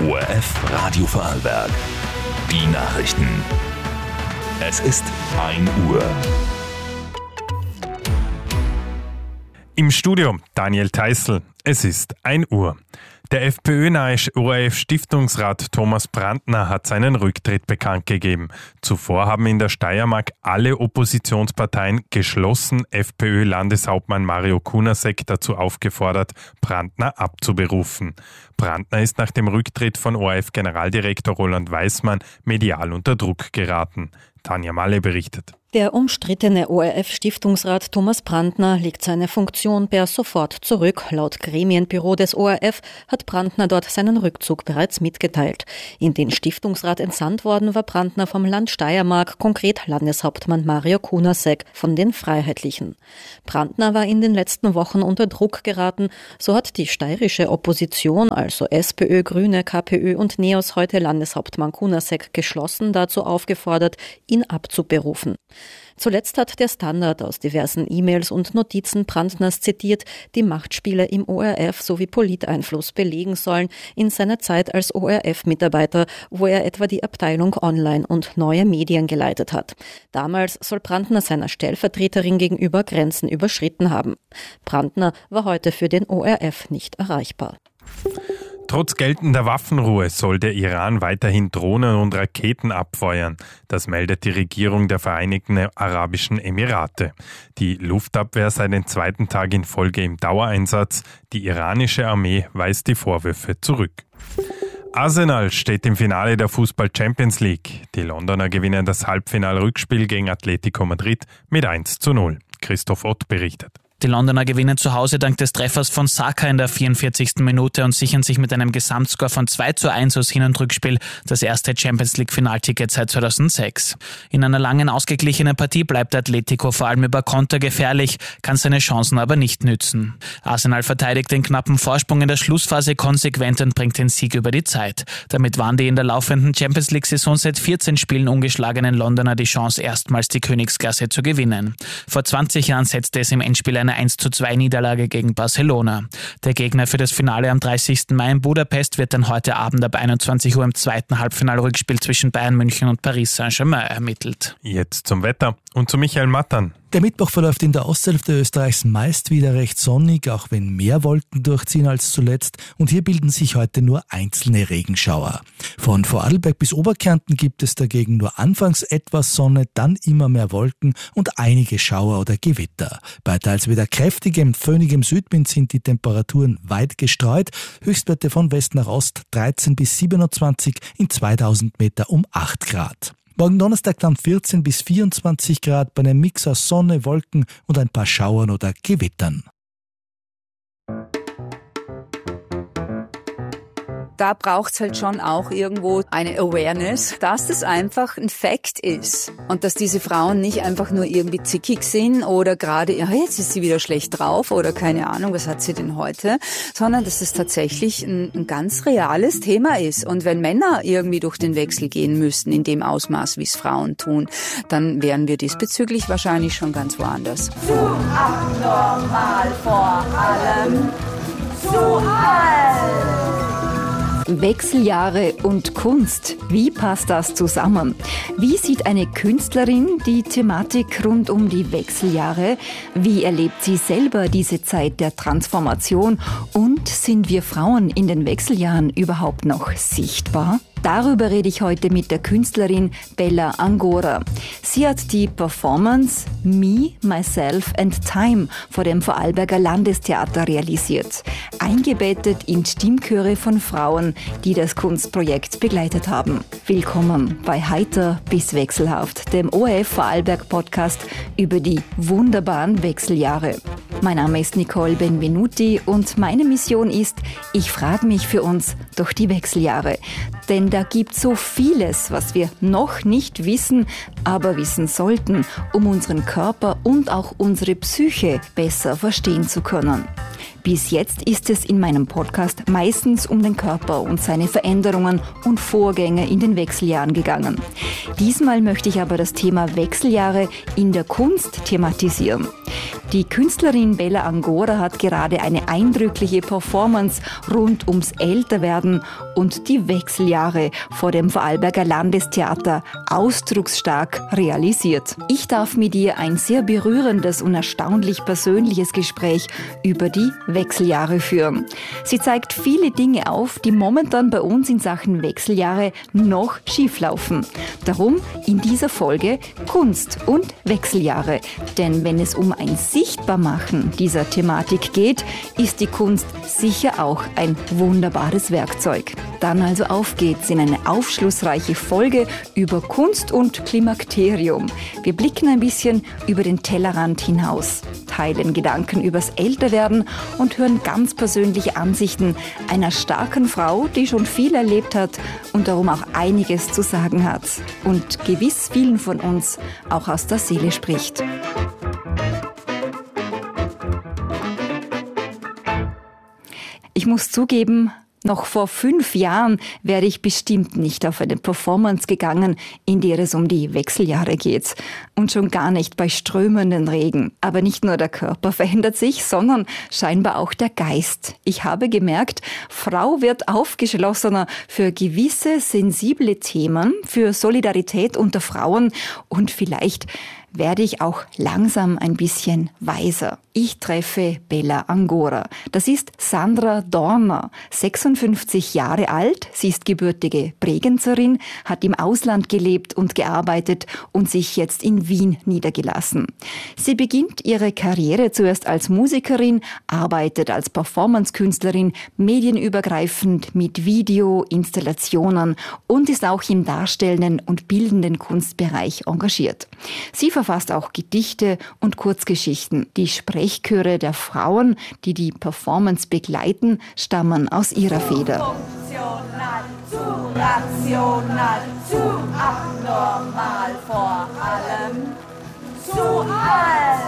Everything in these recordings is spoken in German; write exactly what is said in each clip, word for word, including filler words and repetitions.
O R F Radio Vorarlberg. Die Nachrichten. Es ist ein Uhr. Im Studio Daniel Theißl. Es ist ein Uhr. Der FPÖ-nahe O R F-Stiftungsrat Thomas Brandner hat seinen Rücktritt bekannt gegeben. Zuvor haben in der Steiermark alle Oppositionsparteien geschlossen FPÖ-Landeshauptmann Mario Kunasek dazu aufgefordert, Brandner abzuberufen. Brandner ist nach dem Rücktritt von O R F-Generaldirektor Roland Weismann medial unter Druck geraten. Tanja Malle berichtet. Der umstrittene O R F-Stiftungsrat Thomas Brandner legt seine Funktion per sofort zurück. Laut Gremienbüro des O R F hat Brandner dort seinen Rückzug bereits mitgeteilt. In den Stiftungsrat entsandt worden war Brandner vom Land Steiermark, konkret Landeshauptmann Mario Kunasek von den Freiheitlichen. Brandner war in den letzten Wochen unter Druck geraten. So hat die steirische Opposition, also SPÖ, Grüne, KPÖ und NEOS, heute Landeshauptmann Kunasek geschlossen dazu aufgefordert, ihn abzuberufen. Zuletzt hat der Standard aus diversen E-Mails und Notizen Brandners zitiert, die Machtspiele im O R F sowie Politeinfluss belegen sollen in seiner Zeit als O R F-Mitarbeiter, wo er etwa die Abteilung Online und neue Medien geleitet hat. Damals soll Brandner seiner Stellvertreterin gegenüber Grenzen überschritten haben. Brandner war heute für den O R F nicht erreichbar. Trotz geltender Waffenruhe soll der Iran weiterhin Drohnen und Raketen abfeuern. Das meldet die Regierung der Vereinigten Arabischen Emirate. Die Luftabwehr sei den zweiten Tag in Folge im Dauereinsatz. Die iranische Armee weist die Vorwürfe zurück. Arsenal steht im Finale der Fußball-Champions League. Die Londoner gewinnen das Halbfinal-Rückspiel gegen Atletico Madrid mit eins zu null. Christoph Ott berichtet. Die Londoner gewinnen zu Hause dank des Treffers von Saka in der vierundvierzigsten Minute und sichern sich mit einem Gesamtscore von zwei zu eins aus Hin- und Rückspiel das erste Champions-League-Finalticket seit zweitausendsechs. In einer langen, ausgeglichenen Partie bleibt Atletico vor allem über Konter gefährlich, kann seine Chancen aber nicht nützen. Arsenal verteidigt den knappen Vorsprung in der Schlussphase konsequent und bringt den Sieg über die Zeit. Damit waren die in der laufenden Champions-League-Saison seit vierzehn Spielen ungeschlagenen Londoner die Chance, erstmals die Königsklasse zu gewinnen. Vor zwanzig Jahren setzte es im Endspiel eine eins zu zwei Niederlage gegen Barcelona. Der Gegner für das Finale am dreißigsten Mai in Budapest wird dann heute Abend ab einundzwanzig Uhr im zweiten Halbfinalrückspiel zwischen Bayern München und Paris Saint-Germain ermittelt. Jetzt zum Wetter und zu Michael Mattern. Der Mittwoch verläuft in der Osthälfte Österreichs meist wieder recht sonnig, auch wenn mehr Wolken durchziehen als zuletzt, und hier bilden sich heute nur einzelne Regenschauer. Von Vorarlberg bis Oberkärnten gibt es dagegen nur anfangs etwas Sonne, dann immer mehr Wolken und einige Schauer oder Gewitter. Bei teils wieder kräftigem, föhnigem Südwind sind die Temperaturen weit gestreut, Höchstwerte von West nach Ost dreizehn bis siebenundzwanzig, in zweitausend Meter um acht Grad. Morgen Donnerstag dann vierzehn bis vierundzwanzig Grad bei einem Mix aus Sonne, Wolken und ein paar Schauern oder Gewittern. Da braucht es halt schon auch irgendwo eine Awareness, dass das einfach ein Fact ist. Und dass diese Frauen nicht einfach nur irgendwie zickig sind oder gerade, ja, jetzt ist sie wieder schlecht drauf oder keine Ahnung, was hat sie denn heute, sondern dass es tatsächlich ein, ein ganz reales Thema ist. Und wenn Männer irgendwie durch den Wechsel gehen müssten, in dem Ausmaß, wie es Frauen tun, dann wären wir diesbezüglich wahrscheinlich schon ganz woanders. Zu abnormal, vor allem zu alt. Wechseljahre und Kunst. Wie passt das zusammen? Wie sieht eine Künstlerin die Thematik rund um die Wechseljahre? Wie erlebt sie selber diese Zeit der Transformation? Und sind wir Frauen in den Wechseljahren überhaupt noch sichtbar? Darüber rede ich heute mit der Künstlerin Bella Angora. Sie hat die Performance Me, Myself and Time vor dem Vorarlberger Landestheater realisiert. Eingebettet in Stimmchöre von Frauen, die das Kunstprojekt begleitet haben. Willkommen bei Heiter bis Wechselhaft, dem O R F Vorarlberg Podcast über die wunderbaren Wechseljahre. Mein Name ist Nicole Benvenuti und meine Mission ist, ich frage mich für uns durch die Wechseljahre. Denn da gibt so vieles, was wir noch nicht wissen, aber wissen sollten, um unseren Körper und auch unsere Psyche besser verstehen zu können. Bis jetzt ist es in meinem Podcast meistens um den Körper und seine Veränderungen und Vorgänge in den Wechseljahren gegangen. Diesmal möchte ich aber das Thema Wechseljahre in der Kunst thematisieren. Die Künstlerin Bella Angora hat gerade eine eindrückliche Performance rund ums Älterwerden und die Wechseljahre vor dem Vorarlberger Landestheater ausdrucksstark realisiert. Ich darf mit ihr ein sehr berührendes und erstaunlich persönliches Gespräch über die Wechseljahre führen. Sie zeigt viele Dinge auf, die momentan bei uns in Sachen Wechseljahre noch schieflaufen. Darum in dieser Folge Kunst und Wechseljahre. Denn wenn es um ein Sichtbarmachen dieser Thematik geht, ist die Kunst sicher auch ein wunderbares Werkzeug. Dann also auf geht's in eine aufschlussreiche Folge über Kunst und Klimakterium. Wir blicken ein bisschen über den Tellerrand hinaus, teilen Gedanken übers Älterwerden und hören ganz persönliche Ansichten einer starken Frau, die schon viel erlebt hat und darum auch einiges zu sagen hat und gewiss vielen von uns auch aus der Seele spricht. Ich muss zugeben, noch vor fünf Jahren wäre ich bestimmt nicht auf eine Performance gegangen, in der es um die Wechseljahre geht. Und schon gar nicht bei strömenden Regen. Aber nicht nur der Körper verändert sich, sondern scheinbar auch der Geist. Ich habe gemerkt, Frau wird aufgeschlossener für gewisse sensible Themen, für Solidarität unter Frauen und vielleicht werde ich auch langsam ein bisschen weiser. Ich treffe Bella Angora. Das ist Sandra Dorner, sechsundfünfzig Jahre alt. Sie ist gebürtige Bregenzerin, hat im Ausland gelebt und gearbeitet und sich jetzt in Wien niedergelassen. Sie beginnt ihre Karriere zuerst als Musikerin, arbeitet als Performancekünstlerin, medienübergreifend mit Video, Installationen und ist auch im darstellenden und bildenden Kunstbereich engagiert. Sie verfasst auch Gedichte und Kurzgeschichten. Die Sprechchöre der Frauen, die die Performance begleiten, stammen aus ihrer Feder. Funktional zu rational, zu abnormal, vor allem zu alt.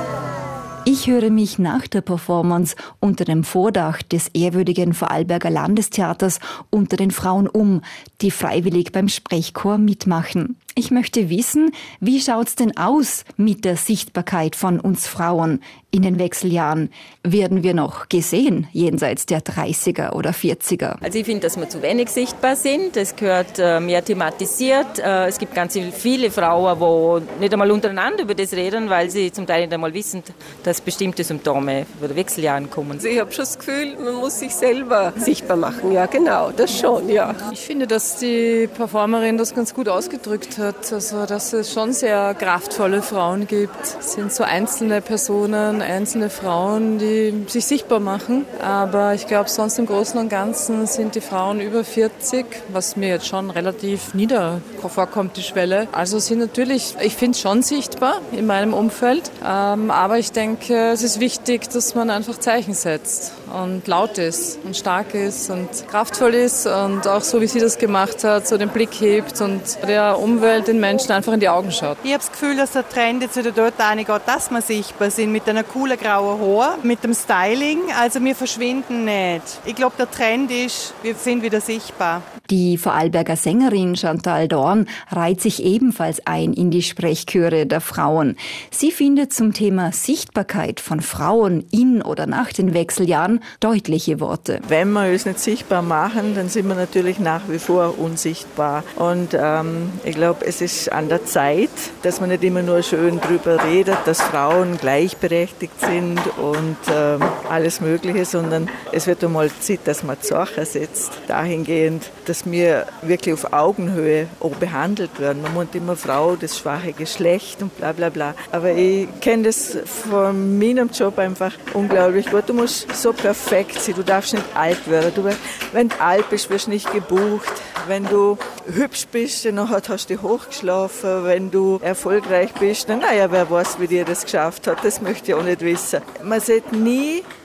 Ich höre mich nach der Performance unter dem Vordach des ehrwürdigen Vorarlberger Landestheaters unter den Frauen um, die freiwillig beim Sprechchor mitmachen. Ich möchte wissen, wie schaut's denn aus mit der Sichtbarkeit von uns Frauen in den Wechseljahren? Werden wir noch gesehen, jenseits der dreißiger oder vierziger? Also ich finde, dass wir zu wenig sichtbar sind. Es gehört äh, mehr thematisiert. Äh, es gibt ganz viele Frauen, die nicht einmal untereinander über das reden, weil sie zum Teil nicht einmal wissen, dass bestimmte Symptome bei den Wechseljahren kommen. Also ich habe schon das Gefühl, man muss sich selber sichtbar machen. Ja, genau, das schon, ja. Ich finde, dass die Performerin das ganz gut ausgedrückt hat. Also, dass es schon sehr kraftvolle Frauen gibt. Es sind so einzelne Personen, einzelne Frauen, die sich sichtbar machen. Aber ich glaube, sonst im Großen und Ganzen sind die Frauen über vierzig, was mir jetzt schon relativ nieder vorkommt, die Schwelle. Also sind natürlich, ich finde es schon sichtbar in meinem Umfeld. Ähm, aber ich denke, es ist wichtig, dass man einfach Zeichen setzt und laut ist und stark ist und kraftvoll ist und auch so, wie sie das gemacht hat, so den Blick hebt und der Umwelt, den Menschen einfach in die Augen schaut. Ich habe das Gefühl, dass der Trend jetzt wieder dort reingeht, dass wir sichtbar sind mit einer coolen grauen Haar, mit dem Styling. Also wir verschwinden nicht. Ich glaube, der Trend ist, wir sind wieder sichtbar. Die Vorarlberger Sängerin Chantal Dorn reiht sich ebenfalls ein in die Sprechchöre der Frauen. Sie findet zum Thema Sichtbarkeit von Frauen in oder nach den Wechseljahren deutliche Worte. Wenn wir uns nicht sichtbar machen, dann sind wir natürlich nach wie vor unsichtbar. Und ähm, ich glaube, es ist an der Zeit, dass man nicht immer nur schön drüber redet, dass Frauen gleichberechtigt sind und ähm, alles Mögliche, sondern es wird einmal Zeit, dass man Zeichen setzt, dahingehend, dass wir wirklich auf Augenhöhe auch behandelt werden. Man meint immer Frau, das schwache Geschlecht und bla bla bla. Aber ich kenne das von meinem Job einfach unglaublich gut. Du musst so perfekt sein, du darfst nicht alt werden. Du, wenn du alt bist, wirst du nicht gebucht. Wenn du hübsch bist, dann hast du hochgeschlafen. Wenn du erfolgreich bist, dann naja, wer weiß, wie dir das geschafft hat, das möchte ich auch nicht wissen. Man sollte nie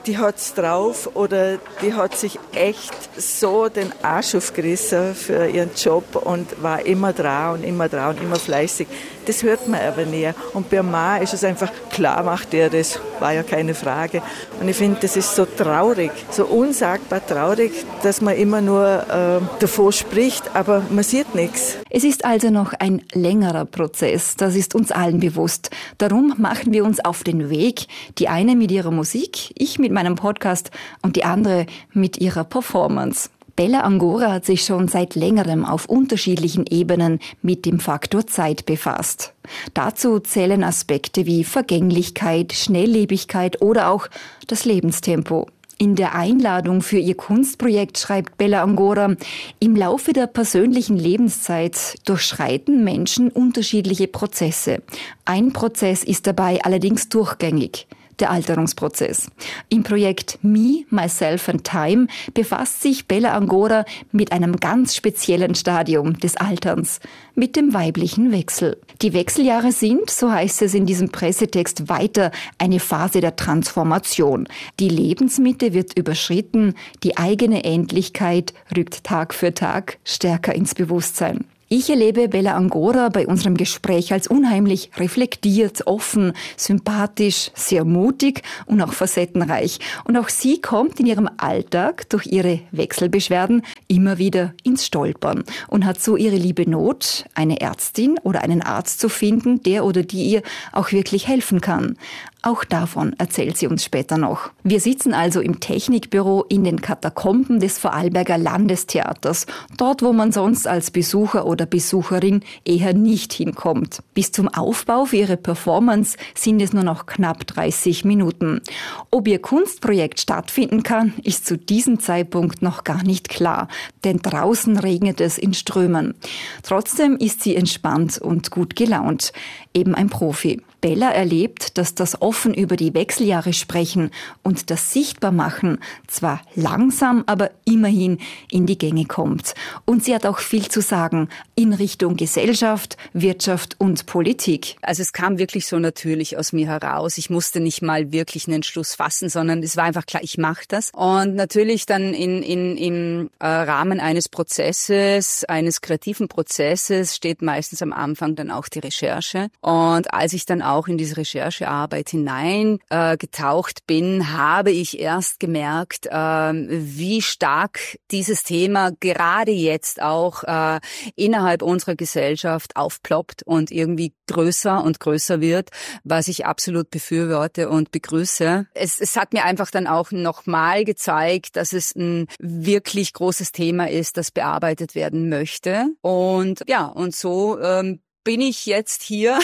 die hat's drauf oder die hat sich echt so den Arsch aufgerissen für ihren Job und war immer dran und immer dran und immer fleißig. Das hört man aber näher. Und bei Ma ist es einfach, klar macht er das, war ja keine Frage. Und ich finde, das ist so traurig, so unsagbar traurig, dass man immer nur äh, davor spricht, aber man sieht nichts. Es ist also noch ein längerer Prozess, das ist uns allen bewusst. Darum machen wir uns auf den Weg, die eine mit ihrer Musik, ich mit meinem Podcast und die andere mit ihrer Performance. Bella Angora hat sich schon seit längerem auf unterschiedlichen Ebenen mit dem Faktor Zeit befasst. Dazu zählen Aspekte wie Vergänglichkeit, Schnelllebigkeit oder auch das Lebenstempo. In der Einladung für ihr Kunstprojekt schreibt Bella Angora, im Laufe der persönlichen Lebenszeit durchschreiten Menschen unterschiedliche Prozesse. Ein Prozess ist dabei allerdings durchgängig. Der Alterungsprozess. Im Projekt Me, Myself and Time befasst sich Bella Angora mit einem ganz speziellen Stadium des Alterns, mit dem weiblichen Wechsel. Die Wechseljahre sind, so heißt es in diesem Pressetext, weiter eine Phase der Transformation. Die Lebensmitte wird überschritten, die eigene Endlichkeit rückt Tag für Tag stärker ins Bewusstsein. Ich erlebe Bella Angora bei unserem Gespräch als unheimlich reflektiert, offen, sympathisch, sehr mutig und auch facettenreich. Und auch sie kommt in ihrem Alltag durch ihre Wechselbeschwerden immer wieder ins Stolpern und hat so ihre liebe Not, eine Ärztin oder einen Arzt zu finden, der oder die ihr auch wirklich helfen kann. Auch davon erzählt sie uns später noch. Wir sitzen also im Technikbüro in den Katakomben des Vorarlberger Landestheaters, dort wo man sonst als Besucher oder Besucherin eher nicht hinkommt. Bis zum Aufbau für ihre Performance sind es nur noch knapp dreißig Minuten. Ob ihr Kunstprojekt stattfinden kann, ist zu diesem Zeitpunkt noch gar nicht klar, denn draußen regnet es in Strömen. Trotzdem ist sie entspannt und gut gelaunt, eben ein Profi. Bella erlebt, dass das offen über die Wechseljahre sprechen und das Sichtbarmachen zwar langsam, aber immerhin in die Gänge kommt. Und sie hat auch viel zu sagen in Richtung Gesellschaft, Wirtschaft und Politik. Also es kam wirklich so natürlich aus mir heraus. Ich musste nicht mal wirklich einen Entschluss fassen, sondern es war einfach klar, ich mache das. Und natürlich dann in, in, im äh, Rahmen eines Prozesses, eines kreativen Prozesses steht meistens am Anfang dann auch die Recherche. Und als ich dann auch auch in diese Recherchearbeit hinein äh, getaucht bin, habe ich erst gemerkt, äh, wie stark dieses Thema gerade jetzt auch äh, innerhalb unserer Gesellschaft aufploppt und irgendwie größer und größer wird, was ich absolut befürworte und begrüße. Es, es hat mir einfach dann auch nochmal gezeigt, dass es ein wirklich großes Thema ist, das bearbeitet werden möchte. Und ja, und so ähm, bin ich jetzt hier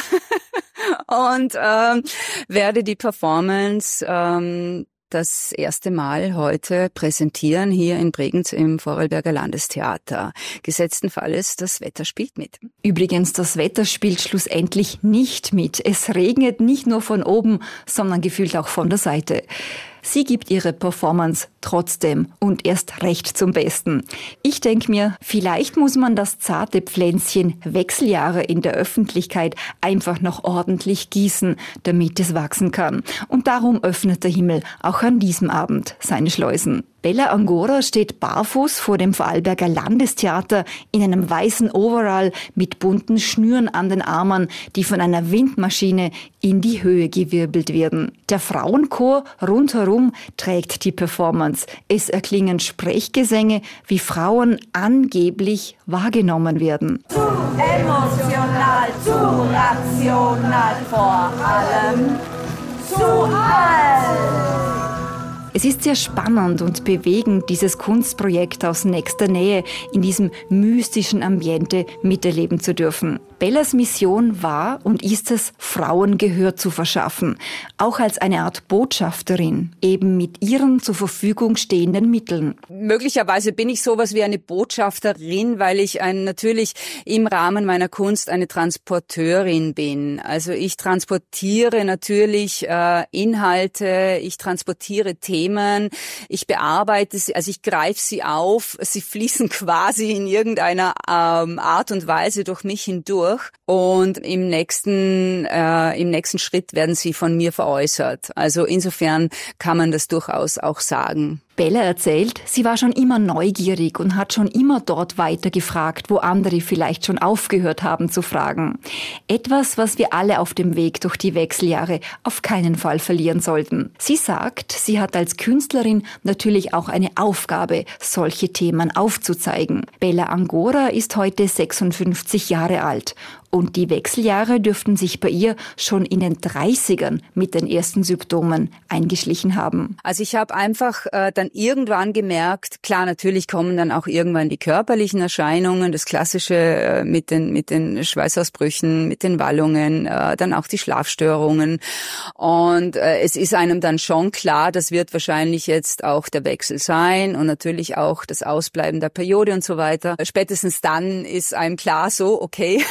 und ähm, werde die Performance ähm, das erste Mal heute präsentieren hier in Bregenz im Vorarlberger Landestheater. Gesetzten Falles, das Wetter spielt mit. Übrigens, das Wetter spielt schlussendlich nicht mit. Es regnet nicht nur von oben, sondern gefühlt auch von der Seite. Sie gibt ihre Performance trotzdem und erst recht zum Besten. Ich denke mir, vielleicht muss man das zarte Pflänzchen Wechseljahre in der Öffentlichkeit einfach noch ordentlich gießen, damit es wachsen kann. Und darum öffnet der Himmel auch an diesem Abend seine Schleusen. Bella Angora steht barfuß vor dem Vorarlberger Landestheater in einem weißen Overall mit bunten Schnüren an den Armen, die von einer Windmaschine in die Höhe gewirbelt werden. Der Frauenchor rundherum trägt die Performance. Es erklingen Sprechgesänge, wie Frauen angeblich wahrgenommen werden. Zu emotional, zu rational, vor allem zu alt. Es ist sehr spannend und bewegend, dieses Kunstprojekt aus nächster Nähe in diesem mystischen Ambiente miterleben zu dürfen. Bellas Mission war und ist es, Frauen Gehör zu verschaffen, auch als eine Art Botschafterin, eben mit ihren zur Verfügung stehenden Mitteln. Möglicherweise bin ich sowas wie eine Botschafterin, weil ich ein, natürlich im Rahmen meiner Kunst eine Transporteurin bin. Also ich transportiere natürlich äh, Inhalte, ich transportiere Themen, ich bearbeite sie, also ich greife sie auf, sie fließen quasi in irgendeiner ähm, Art und Weise durch mich hindurch. durch und im nächsten, äh, im nächsten Schritt werden sie von mir veräußert. Also insofern kann man das durchaus auch sagen. Bella erzählt, sie war schon immer neugierig und hat schon immer dort weiter gefragt, wo andere vielleicht schon aufgehört haben zu fragen. Etwas, was wir alle auf dem Weg durch die Wechseljahre auf keinen Fall verlieren sollten. Sie sagt, sie hat als Künstlerin natürlich auch eine Aufgabe, solche Themen aufzuzeigen. Bella Angora ist heute sechsundfünfzig Jahre alt. Und die Wechseljahre dürften sich bei ihr schon in den dreißigern mit den ersten Symptomen eingeschlichen haben. Also ich habe einfach äh, dann irgendwann gemerkt, klar, natürlich kommen dann auch irgendwann die körperlichen Erscheinungen, das Klassische äh, mit den mit den Schweißausbrüchen, mit den Wallungen, äh, dann auch die Schlafstörungen. Und äh, es ist einem dann schon klar, das wird wahrscheinlich jetzt auch der Wechsel sein und natürlich auch das Ausbleiben der Periode und so weiter. Spätestens dann ist einem klar so, okay,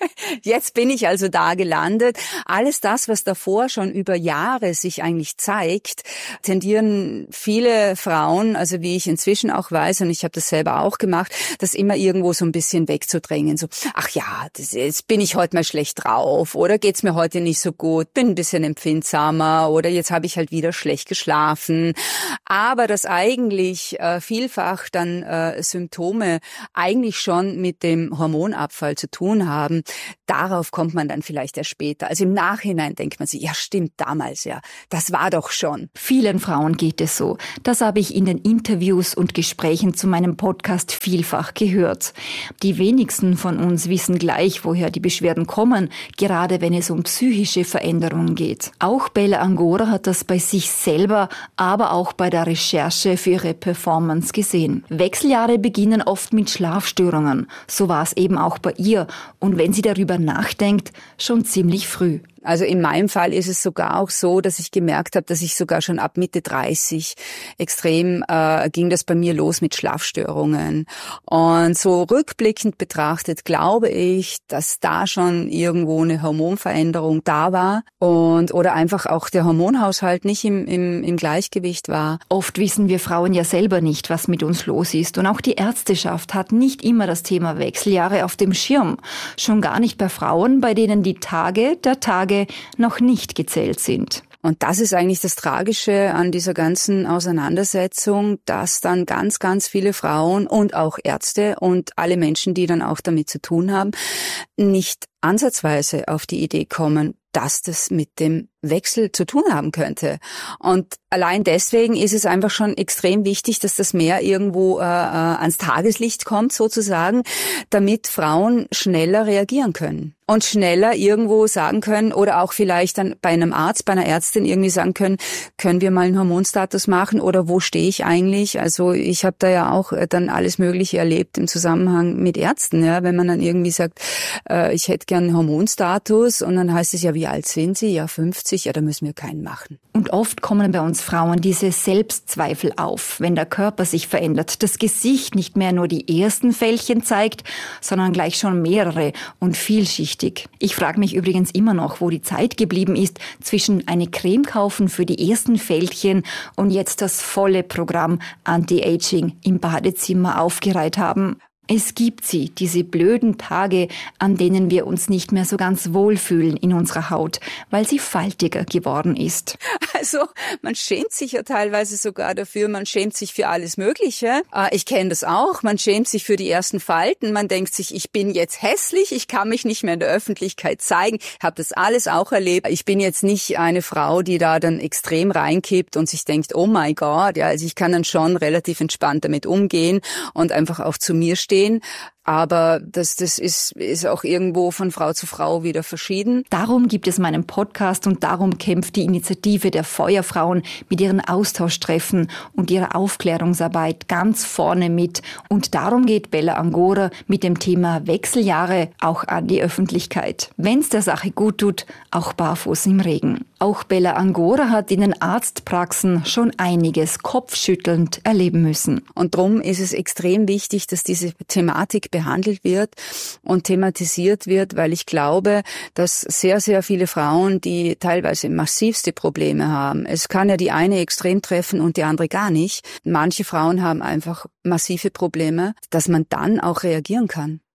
jetzt bin ich also da gelandet. Alles das, was davor schon über Jahre sich eigentlich zeigt, tendieren viele Frauen, also wie ich inzwischen auch weiß, und ich habe das selber auch gemacht, das immer irgendwo so ein bisschen wegzudrängen. So, ach ja, das, jetzt bin ich heute mal schlecht drauf oder geht's mir heute nicht so gut, bin ein bisschen empfindsamer oder jetzt habe ich halt wieder schlecht geschlafen. Aber dass eigentlich äh, vielfach dann äh, Symptome eigentlich schon mit dem Hormonabfall zu tun haben, darauf kommt man dann vielleicht erst später. Also im Nachhinein denkt man sich, ja stimmt, damals ja, das war doch schon. Vielen Frauen geht es so. Das habe ich in den Interviews und Gesprächen zu meinem Podcast vielfach gehört. Die wenigsten von uns wissen gleich, woher die Beschwerden kommen, gerade wenn es um psychische Veränderungen geht. Auch Bella Angora hat das bei sich selber, aber auch bei der Recherche für ihre Performance gesehen. Wechseljahre beginnen oft mit Schlafstörungen. So war es eben auch bei ihr. Und wenn sie darüber nachdenkt, schon ziemlich früh. Also in meinem Fall ist es sogar auch so, dass ich gemerkt habe, dass ich sogar schon ab Mitte dreißig extrem äh, ging das bei mir los mit Schlafstörungen. Und so rückblickend betrachtet glaube ich, dass da schon irgendwo eine Hormonveränderung da war und oder einfach auch der Hormonhaushalt nicht im, im, im Gleichgewicht war. Oft wissen wir Frauen ja selber nicht, was mit uns los ist. Und auch die Ärzteschaft hat nicht immer das Thema Wechseljahre auf dem Schirm. Schon gar nicht bei Frauen, bei denen die Tage der Tage noch nicht gezählt sind. Und das ist eigentlich das Tragische an dieser ganzen Auseinandersetzung, dass dann ganz, ganz viele Frauen und auch Ärzte und alle Menschen, die dann auch damit zu tun haben, nicht ansatzweise auf die Idee kommen, dass das mit dem Wechsel zu tun haben könnte. Und allein deswegen ist es einfach schon extrem wichtig, dass das mehr irgendwo äh, ans Tageslicht kommt sozusagen, damit Frauen schneller reagieren können und schneller irgendwo sagen können oder auch vielleicht dann bei einem Arzt, bei einer Ärztin irgendwie sagen können, können wir mal einen Hormonstatus machen oder wo stehe ich eigentlich? Also ich habe da ja auch dann alles Mögliche erlebt im Zusammenhang mit Ärzten, ja, wenn man dann irgendwie sagt, äh, ich hätte gern einen Hormonstatus und dann heißt es ja, wie alt sind Sie? Ja, fünfzig. Ja, da müssen wir keinen machen. Und oft kommen bei uns Frauen diese Selbstzweifel auf, wenn der Körper sich verändert, das Gesicht nicht mehr nur die ersten Fältchen zeigt, sondern gleich schon mehrere und vielschichtig. Ich frage mich übrigens immer noch, wo die Zeit geblieben ist zwischen eine Creme kaufen für die ersten Fältchen und jetzt das volle Programm Anti-Aging im Badezimmer aufgereiht haben. Es gibt sie, diese blöden Tage, an denen wir uns nicht mehr so ganz wohlfühlen in unserer Haut, weil sie faltiger geworden ist. Also man schämt sich ja teilweise sogar dafür, man schämt sich für alles Mögliche. Ich kenne das auch, man schämt sich für die ersten Falten, man denkt sich, ich bin jetzt hässlich, ich kann mich nicht mehr in der Öffentlichkeit zeigen. Ich habe das alles auch erlebt. Ich bin jetzt nicht eine Frau, die da dann extrem reinkippt und sich denkt, oh mein Gott, ja, also ich kann dann schon relativ entspannt damit umgehen und einfach auch zu mir stehen. Aber das, das ist, ist auch irgendwo von Frau zu Frau wieder verschieden. Darum gibt es meinen Podcast und darum kämpft die Initiative der Feuerfrauen mit ihren Austauschtreffen und ihrer Aufklärungsarbeit ganz vorne mit. Und darum geht Bella Angora mit dem Thema Wechseljahre auch an die Öffentlichkeit. Wenn es der Sache gut tut, auch barfuß im Regen. Auch Bella Angora hat in den Arztpraxen schon einiges kopfschüttelnd erleben müssen. Und darum ist es extrem wichtig, dass diese Thematik behandelt wird und thematisiert wird, weil ich glaube, dass sehr, sehr viele Frauen, die teilweise massivste Probleme haben, es kann ja die eine extrem treffen und die andere gar nicht. Manche Frauen haben einfach massive Probleme, dass man dann auch reagieren kann.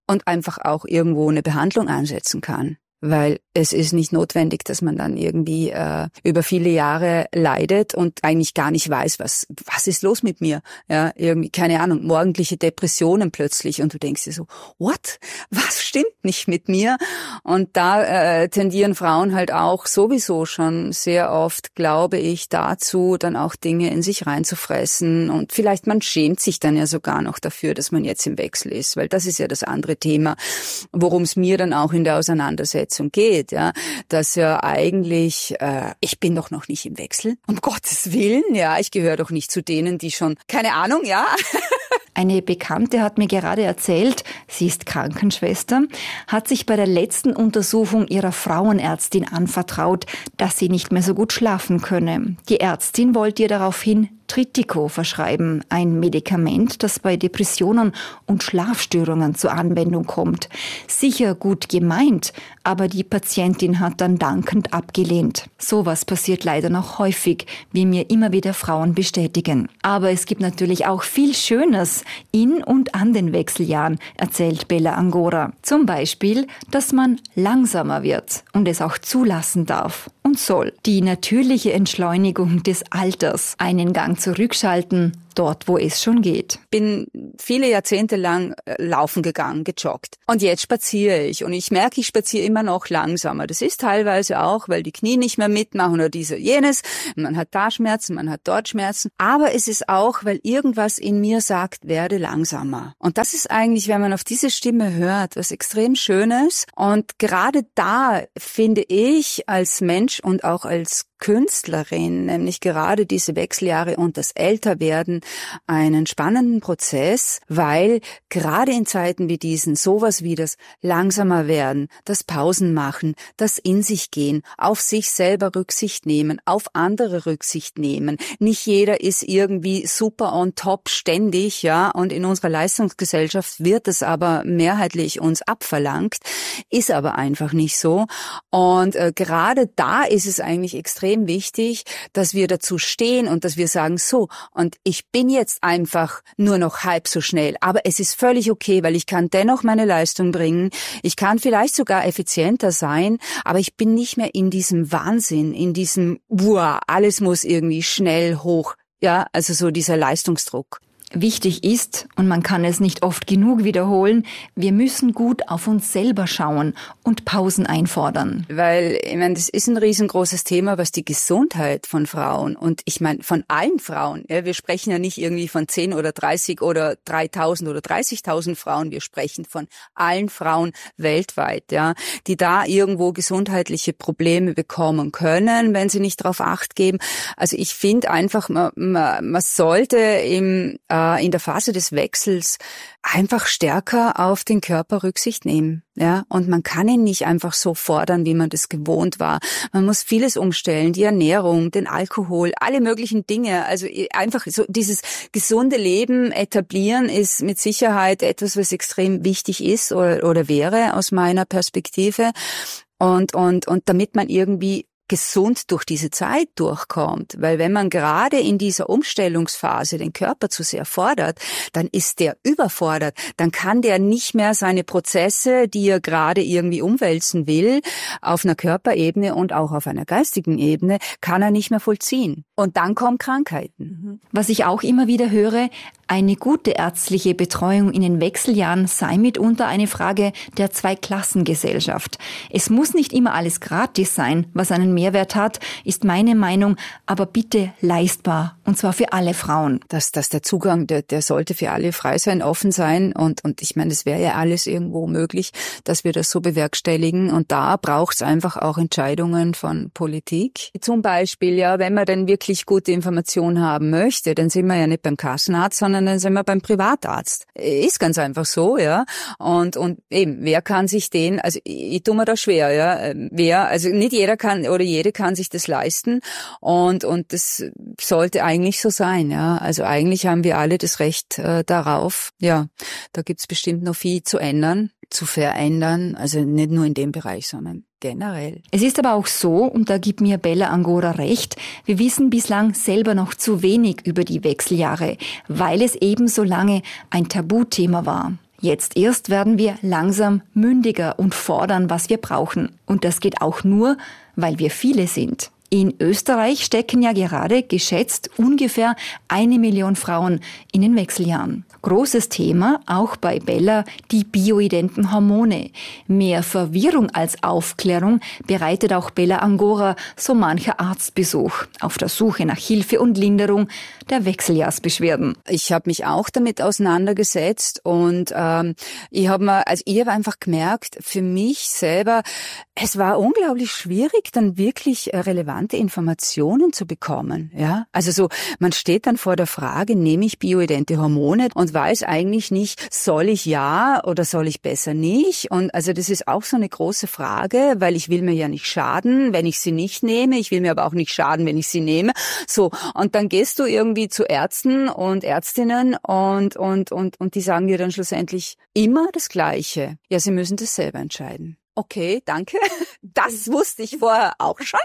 und einfach auch irgendwo eine Behandlung ansetzen kann. Weil es ist nicht notwendig, dass man dann irgendwie äh, über viele Jahre leidet und eigentlich gar nicht weiß, was was ist los mit mir. Ja, irgendwie, keine Ahnung, morgendliche Depressionen plötzlich und du denkst dir so, what? Was stimmt nicht mit mir? Und da äh, tendieren Frauen halt auch sowieso schon sehr oft, glaube ich, dazu, dann auch Dinge in sich reinzufressen und vielleicht man schämt sich dann ja sogar noch dafür, dass man jetzt im Wechsel ist, weil das ist ja das andere Thema, worum es mir dann auch in der Auseinandersetzung geht, ja, dass ja eigentlich, äh, ich bin doch noch nicht im Wechsel, um Gottes Willen, ja, ich gehöre doch nicht zu denen, die schon, keine Ahnung, ja. Eine Bekannte hat mir gerade erzählt, sie ist Krankenschwester, hat sich bei der letzten Untersuchung ihrer Frauenärztin anvertraut, dass sie nicht mehr so gut schlafen könne. Die Ärztin wollte ihr daraufhin Tritico verschreiben, ein Medikament, das bei Depressionen und Schlafstörungen zur Anwendung kommt. Sicher gut gemeint, aber die Patientin hat dann dankend abgelehnt. Sowas passiert leider noch häufig, wie mir immer wieder Frauen bestätigen. Aber es gibt natürlich auch viel Schönes in und an den Wechseljahren, erzählt Bella Angora. Zum Beispiel, dass man langsamer wird und es auch zulassen darf und soll. Die natürliche Entschleunigung des Alters, einen Gang zurückschalten, dort, wo es schon geht. Bin viele Jahrzehnte lang laufen gegangen, gejoggt. Und jetzt spaziere ich. Und ich merke, ich spaziere immer noch langsamer. Das ist teilweise auch, weil die Knie nicht mehr mitmachen oder diese, jenes. Man hat da Schmerzen, man hat dort Schmerzen. Aber es ist auch, weil irgendwas in mir sagt, werde langsamer. Und das ist eigentlich, wenn man auf diese Stimme hört, was extrem Schönes. Und gerade da finde ich als Mensch und auch als Künstlerin, nämlich gerade diese Wechseljahre und das Älterwerden, einen spannenden Prozess, weil gerade in Zeiten wie diesen sowas wie das langsamer werden, das Pausen machen, das in sich gehen, auf sich selber Rücksicht nehmen, auf andere Rücksicht nehmen. Nicht jeder ist irgendwie super on top ständig, ja, und in unserer Leistungsgesellschaft wird es aber mehrheitlich uns abverlangt, ist aber einfach nicht so. Und äh, gerade da ist es eigentlich extrem wichtig, dass wir dazu stehen und dass wir sagen, so, und ich bin jetzt einfach nur noch halb so schnell, aber es ist völlig okay, weil ich kann dennoch meine Leistung bringen, ich kann vielleicht sogar effizienter sein, aber ich bin nicht mehr in diesem Wahnsinn, in diesem, wow, alles muss irgendwie schnell hoch, ja, also so dieser Leistungsdruck. Wichtig ist, und man kann es nicht oft genug wiederholen, wir müssen gut auf uns selber schauen und Pausen einfordern. Weil, ich meine, das ist ein riesengroßes Thema, was die Gesundheit von Frauen und ich meine von allen Frauen, ja, wir sprechen ja nicht irgendwie von zehn oder dreißig oder dreitausend oder dreißigtausend Frauen, wir sprechen von allen Frauen weltweit, ja, die da irgendwo gesundheitliche Probleme bekommen können, wenn sie nicht darauf Acht geben. Also ich finde einfach, man, man, man sollte im äh, in der Phase des Wechsels einfach stärker auf den Körper Rücksicht nehmen, ja, und man kann ihn nicht einfach so fordern, wie man das gewohnt war. Man muss vieles umstellen, die Ernährung, den Alkohol, alle möglichen Dinge, also einfach so dieses gesunde Leben etablieren ist mit Sicherheit etwas, was extrem wichtig ist oder, oder wäre aus meiner Perspektive und und und damit man irgendwie gesund durch diese Zeit durchkommt, weil wenn man gerade in dieser Umstellungsphase den Körper zu sehr fordert, dann ist der überfordert, dann kann der nicht mehr seine Prozesse, die er gerade irgendwie umwälzen will, auf einer Körperebene und auch auf einer geistigen Ebene, kann er nicht mehr vollziehen. Und dann kommen Krankheiten. Was ich auch immer wieder höre, eine gute ärztliche Betreuung in den Wechseljahren sei mitunter eine Frage der Zweiklassengesellschaft. Es muss nicht immer alles gratis sein, was einen Mehrwert hat, ist meine Meinung, aber bitte leistbar, und zwar für alle Frauen. Dass, dass der Zugang, der, der sollte für alle frei sein, offen sein und, und ich meine, es wäre ja alles irgendwo möglich, dass wir das so bewerkstelligen und da braucht es einfach auch Entscheidungen von Politik. Zum Beispiel, ja, wenn man denn wirklich gute Informationen haben möchte, dann sind wir ja nicht beim Kassenarzt, sondern dann sind wir beim Privatarzt. Ist ganz einfach so, ja. Und, und eben, wer kann sich den, also ich, ich tue mir da schwer, ja. Wer, also nicht jeder kann oder jede kann sich das leisten und, und das sollte eigentlich so sein, ja. Also eigentlich haben wir alle das Recht äh, darauf. Ja, da gibt's bestimmt noch viel zu ändern, zu verändern, also nicht nur in dem Bereich, sondern generell. Es ist aber auch so, und da gibt mir Bella Angora recht, wir wissen bislang selber noch zu wenig über die Wechseljahre, weil es eben so lange ein Tabuthema war. Jetzt erst werden wir langsam mündiger und fordern, was wir brauchen. Und das geht auch nur, weil wir viele sind. In Österreich stecken ja gerade geschätzt ungefähr eine Million Frauen in den Wechseljahren. Großes Thema, auch bei Bella, die bioidenten Hormone. Mehr Verwirrung als Aufklärung bereitet auch Bella Angora so mancher Arztbesuch auf der Suche nach Hilfe und Linderung der Wechseljahrsbeschwerden. Ich habe mich auch damit auseinandergesetzt und ähm, ich habe mir, also ich habe einfach gemerkt, für mich selber, es war unglaublich schwierig, dann wirklich relevante Informationen zu bekommen. Ja, also so, man steht dann vor der Frage, nehme ich bioidente Hormone und weiß eigentlich nicht, soll ich ja oder soll ich besser nicht? Und also das ist auch so eine große Frage, weil ich will mir ja nicht schaden, wenn ich sie nicht nehme. Ich will mir aber auch nicht schaden, wenn ich sie nehme. So, und dann gehst du irgendwie zu Ärzten und Ärztinnen und und und und die sagen dir dann schlussendlich immer das Gleiche. Ja, sie müssen das selber entscheiden. Okay, danke. Das wusste ich vorher auch schon.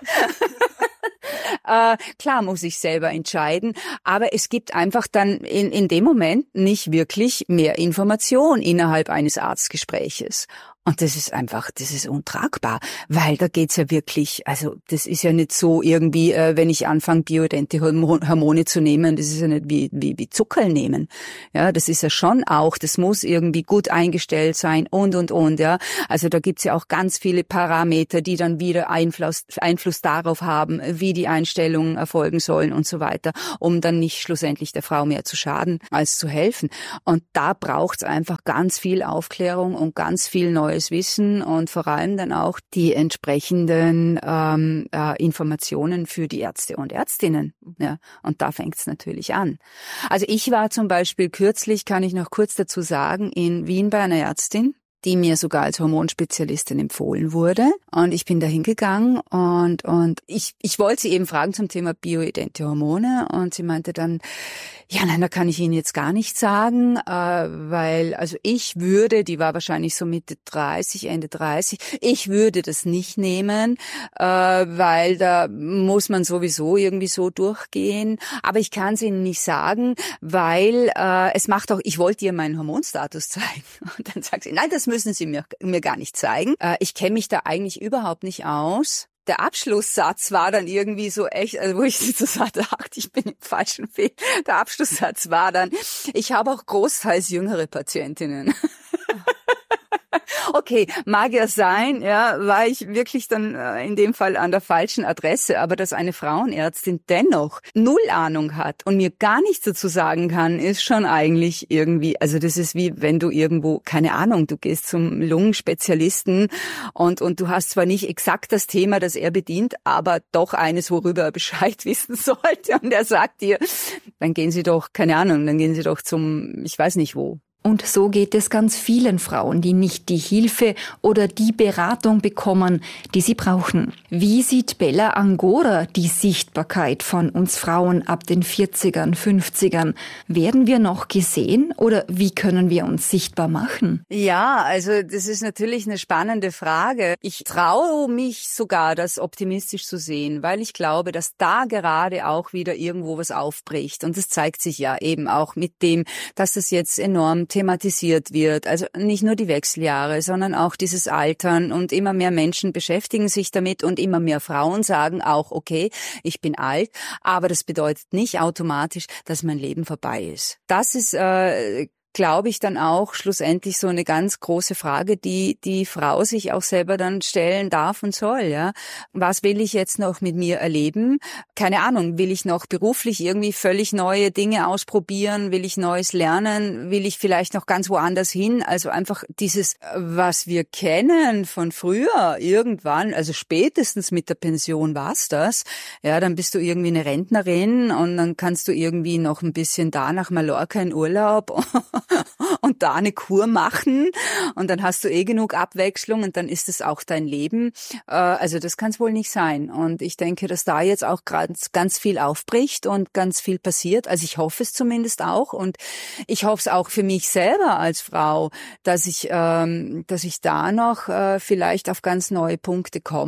äh, klar muss ich selber entscheiden, aber es gibt einfach dann in, in dem Moment nicht wirklich mehr Information innerhalb eines Arztgespräches. Und das ist einfach, das ist untragbar, weil da geht's ja wirklich, also das ist ja nicht so irgendwie, äh, wenn ich anfange, bioidente Hormone zu nehmen, das ist ja nicht wie, wie, wie Zuckerl nehmen. Ja, das ist ja schon auch, das muss irgendwie gut eingestellt sein und, und, und, ja. Also da gibt's ja auch ganz viele Parameter, die dann wieder Einfluss, Einfluss darauf haben, wie die Einstellungen erfolgen sollen und so weiter, um dann nicht schlussendlich der Frau mehr zu schaden, als zu helfen. Und da braucht's einfach ganz viel Aufklärung und ganz viel neues Wissen und vor allem dann auch die entsprechenden ähm, äh, Informationen für die Ärzte und Ärztinnen. Ja, und da fängt es natürlich an. Also ich war zum Beispiel kürzlich, kann ich noch kurz dazu sagen, in Wien bei einer Ärztin, die mir sogar als Hormonspezialistin empfohlen wurde. Und ich bin da hingegangen und und ich ich wollte sie eben fragen zum Thema bioidente Hormone und sie meinte dann, ja, nein, da kann ich Ihnen jetzt gar nichts sagen, äh, weil, also ich würde, die war wahrscheinlich so Mitte dreißig, Ende dreißig, ich würde das nicht nehmen, äh, weil da muss man sowieso irgendwie so durchgehen. Aber ich kann es Ihnen nicht sagen, weil äh, es macht auch, ich wollte ihr meinen Hormonstatus zeigen. Und dann sagt sie, nein, das müssen Sie mir, mir gar nicht zeigen. Äh, ich kenne mich da eigentlich überhaupt nicht aus. Der Abschlusssatz war dann irgendwie so echt, also wo ich so dachte, ich bin im falschen Weg. Der Abschlusssatz war dann, ich habe auch großteils jüngere Patientinnen. Okay, mag ja sein, ja, war ich wirklich dann äh, in dem Fall an der falschen Adresse, aber dass eine Frauenärztin dennoch null Ahnung hat und mir gar nichts dazu sagen kann, ist schon eigentlich irgendwie, also das ist wie wenn du irgendwo, keine Ahnung, du gehst zum Lungenspezialisten und und du hast zwar nicht exakt das Thema, das er bedient, aber doch eines, worüber er Bescheid wissen sollte und er sagt dir, dann gehen Sie doch, keine Ahnung, dann gehen Sie doch zum, ich weiß nicht wo. Und so geht es ganz vielen Frauen, die nicht die Hilfe oder die Beratung bekommen, die sie brauchen. Wie sieht Bella Angora die Sichtbarkeit von uns Frauen ab den vierzigern, fünfzigern? Werden wir noch gesehen oder wie können wir uns sichtbar machen? Ja, also das ist natürlich eine spannende Frage. Ich traue mich sogar, das optimistisch zu sehen, weil ich glaube, dass da gerade auch wieder irgendwo was aufbricht. Und das zeigt sich ja eben auch mit dem, dass das jetzt enorm thematisiert wird. Also nicht nur die Wechseljahre, sondern auch dieses Altern und immer mehr Menschen beschäftigen sich damit und immer mehr Frauen sagen auch, okay, ich bin alt, aber das bedeutet nicht automatisch, dass mein Leben vorbei ist. Das ist äh, glaube ich, dann auch schlussendlich so eine ganz große Frage, die die Frau sich auch selber dann stellen darf und soll, ja. Was will ich jetzt noch mit mir erleben? Keine Ahnung, will ich noch beruflich irgendwie völlig neue Dinge ausprobieren? Will ich Neues lernen? Will ich vielleicht noch ganz woanders hin? Also einfach dieses, was wir kennen von früher, irgendwann, also spätestens mit der Pension war's das. Ja, dann bist du irgendwie eine Rentnerin und dann kannst du irgendwie noch ein bisschen da nach Mallorca in Urlaub und da eine Kur machen und dann hast du eh genug Abwechslung und dann ist es auch dein Leben. Also das kann es wohl nicht sein. Und ich denke, dass da jetzt auch gerade ganz viel aufbricht und ganz viel passiert. Also ich hoffe es zumindest auch und ich hoffe es auch für mich selber als Frau, dass ich, ähm, dass ich da noch äh, vielleicht auf ganz neue Punkte komme.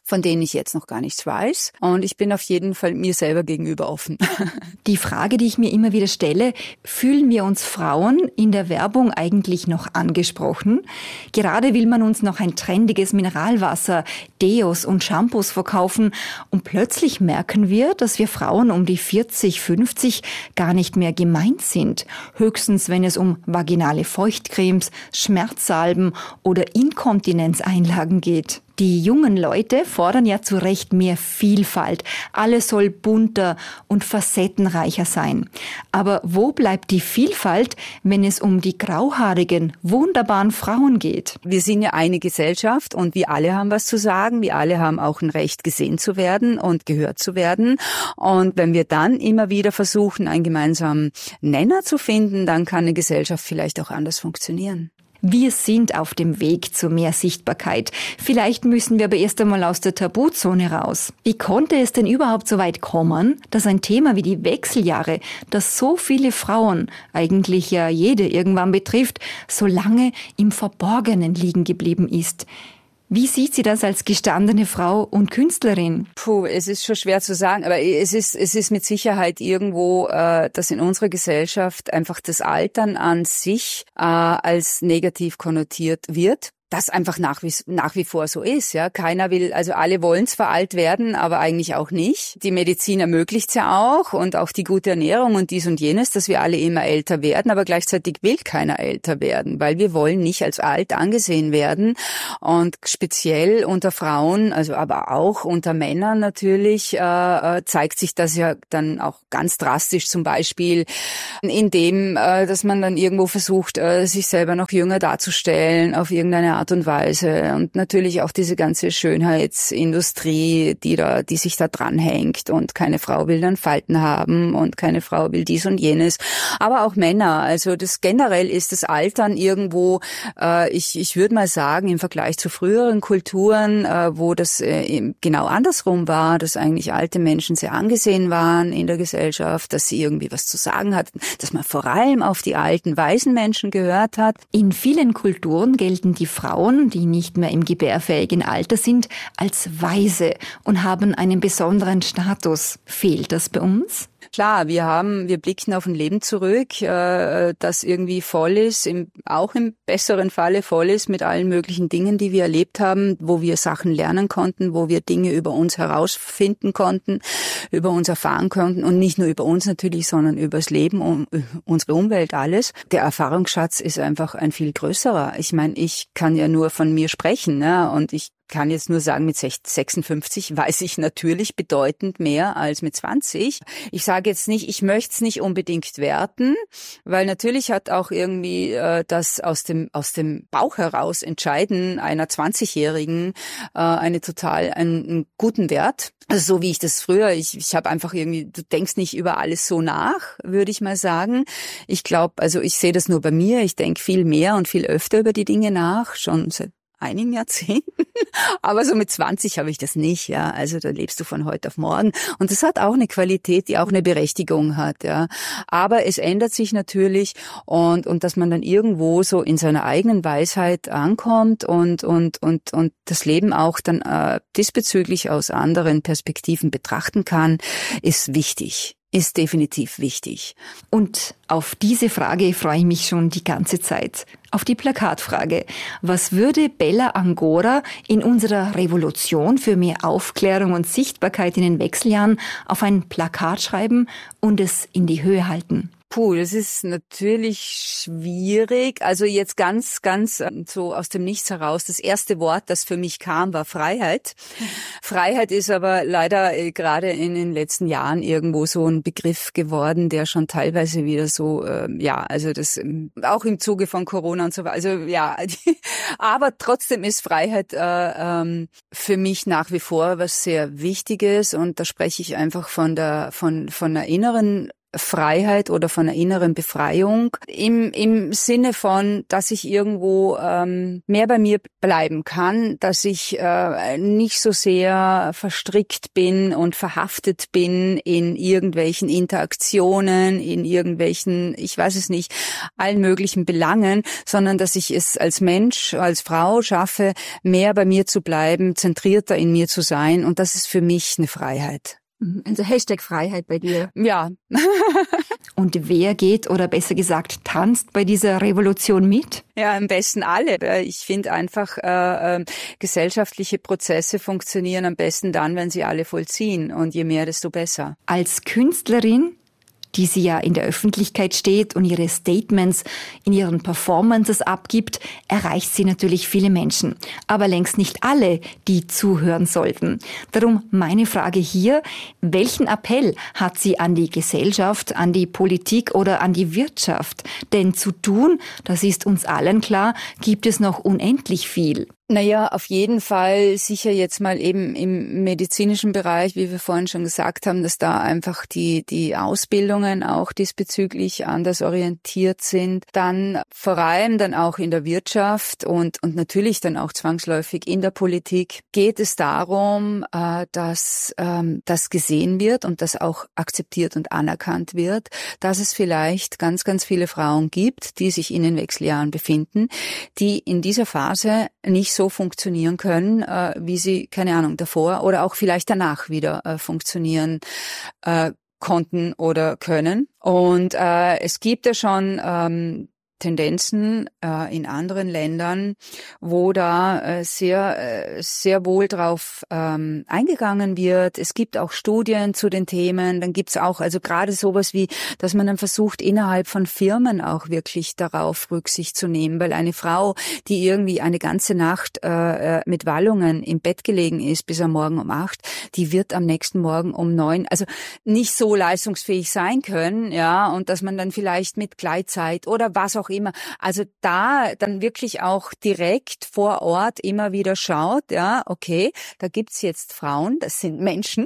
von denen ich jetzt noch gar nichts weiß. Und ich bin auf jeden Fall mir selber gegenüber offen. Die Frage, die ich mir immer wieder stelle, fühlen wir uns Frauen in der Werbung eigentlich noch angesprochen? Gerade will man uns noch ein trendiges Mineralwasser, Deos und Shampoos verkaufen und plötzlich merken wir, dass wir Frauen um die vierzig, fünfzig gar nicht mehr gemeint sind. Höchstens, wenn es um vaginale Feuchtcremes, Schmerzsalben oder Inkontinenzeinlagen geht. Die jungen Leute fordern ja zu Recht mehr Vielfalt. Alles soll bunter und facettenreicher sein. Aber wo bleibt die Vielfalt, wenn es um die grauhaarigen, wunderbaren Frauen geht? Wir sind ja eine Gesellschaft und wir alle haben was zu sagen. Wir alle haben auch ein Recht, gesehen zu werden und gehört zu werden. Und wenn wir dann immer wieder versuchen, einen gemeinsamen Nenner zu finden, dann kann eine Gesellschaft vielleicht auch anders funktionieren. Wir sind auf dem Weg zu mehr Sichtbarkeit. Vielleicht müssen wir aber erst einmal aus der Tabuzone raus. Wie konnte es denn überhaupt so weit kommen, dass ein Thema wie die Wechseljahre, das so viele Frauen, eigentlich ja jede irgendwann betrifft, so lange im Verborgenen liegen geblieben ist? Wie sieht sie das als gestandene Frau und Künstlerin? Puh, es ist schon schwer zu sagen, aber es ist es ist mit Sicherheit irgendwo, äh, dass in unserer Gesellschaft einfach das Altern an sich äh, als negativ konnotiert wird. Das einfach nach wie, nach wie vor so ist, ja. Keiner will, also alle wollen zwar alt werden, aber eigentlich auch nicht. Die Medizin ermöglicht's ja auch und auch die gute Ernährung und dies und jenes, dass wir alle immer älter werden, aber gleichzeitig will keiner älter werden, weil wir wollen nicht als alt angesehen werden. Und speziell unter Frauen, also aber auch unter Männern natürlich, äh, zeigt sich das ja dann auch ganz drastisch, zum Beispiel in dem, äh, dass man dann irgendwo versucht, äh, sich selber noch jünger darzustellen auf irgendeine Art und Weise, und natürlich auch diese ganze Schönheitsindustrie, die da, die sich da dranhängt, und keine Frau will dann Falten haben und keine Frau will dies und jenes, aber auch Männer. Also das generell ist das Altern irgendwo, äh, ich ich würde mal sagen, im Vergleich zu früheren Kulturen, äh, wo das äh, genau andersrum war, dass eigentlich alte Menschen sehr angesehen waren in der Gesellschaft, dass sie irgendwie was zu sagen hatten, dass man vor allem auf die alten, weisen Menschen gehört hat. In vielen Kulturen gelten die Frauen, die nicht mehr im gebärfähigen Alter sind, als weise und haben einen besonderen Status. Fehlt das bei uns? Klar, wir haben, wir blicken auf ein Leben zurück, äh, das irgendwie voll ist, im, auch im besseren Falle voll ist mit allen möglichen Dingen, die wir erlebt haben, wo wir Sachen lernen konnten, wo wir Dinge über uns herausfinden konnten, über uns erfahren konnten, und nicht nur über uns natürlich, sondern über das Leben, um, unsere Umwelt, alles. Der Erfahrungsschatz ist einfach ein viel größerer. Ich meine, ich kann ja nur von mir sprechen, ne? Und ich kann jetzt nur sagen, mit sechsundfünfzig weiß ich natürlich bedeutend mehr als mit zwanzig. Ich sage jetzt nicht, ich möchte es nicht unbedingt werten, weil natürlich hat auch irgendwie äh, das aus dem aus dem Bauch heraus Entscheiden einer zwanzigjährigen äh, eine total einen, einen guten Wert. Also so wie ich das früher, ich ich habe einfach irgendwie, du denkst nicht über alles so nach, würde ich mal sagen. Ich glaube, also ich sehe das nur bei mir, ich denke viel mehr und viel öfter über die Dinge nach, schon seit einigen Jahrzehnten, aber so mit zwanzig habe ich das nicht, ja. Also da lebst du von heute auf morgen, und das hat auch eine Qualität, die auch eine Berechtigung hat, ja. Aber es ändert sich natürlich, und und dass man dann irgendwo so in seiner eigenen Weisheit ankommt und und und und das Leben auch dann äh, diesbezüglich aus anderen Perspektiven betrachten kann, ist wichtig. Ist definitiv wichtig. Und auf diese Frage freue ich mich schon die ganze Zeit. Auf die Plakatfrage. Was würde Bella Angora in unserer Revolution für mehr Aufklärung und Sichtbarkeit in den Wechseljahren auf ein Plakat schreiben und es in die Höhe halten? Puh, das ist natürlich schwierig. Also jetzt ganz, ganz so aus dem Nichts heraus. Das erste Wort, das für mich kam, war Freiheit. Mhm. Freiheit ist aber leider äh, gerade in den letzten Jahren irgendwo so ein Begriff geworden, der schon teilweise wieder so, äh, ja, also das ähm, auch im Zuge von Corona und so weiter. Also ja, aber trotzdem ist Freiheit äh, ähm, für mich nach wie vor was sehr Wichtiges, und da spreche ich einfach von der von von der inneren Freiheit oder von einer inneren Befreiung im im Sinne von, dass ich irgendwo ähm, mehr bei mir bleiben kann, dass ich äh, nicht so sehr verstrickt bin und verhaftet bin in irgendwelchen Interaktionen, in irgendwelchen, ich weiß es nicht, allen möglichen Belangen, sondern dass ich es als Mensch, als Frau schaffe, mehr bei mir zu bleiben, zentrierter in mir zu sein, und das ist für mich eine Freiheit. Also Hashtag Freiheit bei dir. Ja. Und wer geht oder besser gesagt tanzt bei dieser Revolution mit? Ja, am besten alle. Ich finde einfach, äh, äh, gesellschaftliche Prozesse funktionieren am besten dann, wenn sie alle vollziehen. Und je mehr, desto besser. Als Künstlerin, die sie ja in der Öffentlichkeit steht und ihre Statements in ihren Performances abgibt, erreicht sie natürlich viele Menschen. Aber längst nicht alle, die zuhören sollten. Darum meine Frage hier: Welchen Appell hat sie an die Gesellschaft, an die Politik oder an die Wirtschaft? Denn zu tun, das ist uns allen klar, gibt es noch unendlich viel. Naja, auf jeden Fall sicher jetzt mal eben im medizinischen Bereich, wie wir vorhin schon gesagt haben, dass da einfach die die Ausbildungen auch diesbezüglich anders orientiert sind. Dann vor allem dann auch in der Wirtschaft und und natürlich dann auch zwangsläufig in der Politik geht es darum, äh, dass ähm, das gesehen wird und das auch akzeptiert und anerkannt wird, dass es vielleicht ganz, ganz viele Frauen gibt, die sich in den Wechseljahren befinden, die in dieser Phase nicht so so funktionieren können, äh, wie sie, keine Ahnung, davor oder auch vielleicht danach wieder äh, funktionieren äh, konnten oder können. Und äh, es gibt ja schon ähm, Tendenzen äh, in anderen Ländern, wo da äh, sehr äh, sehr wohl drauf ähm, eingegangen wird. Es gibt auch Studien zu den Themen. Dann gibt's auch also gerade sowas wie, dass man dann versucht, innerhalb von Firmen auch wirklich darauf Rücksicht zu nehmen, weil eine Frau, die irgendwie eine ganze Nacht äh, mit Wallungen im Bett gelegen ist bis am Morgen um acht, die wird am nächsten Morgen um neun, also nicht so leistungsfähig sein können, ja, und dass man dann vielleicht mit Gleitzeit oder was auch immer. Also da dann wirklich auch direkt vor Ort immer wieder schaut, ja, okay, da gibt's jetzt Frauen, das sind Menschen,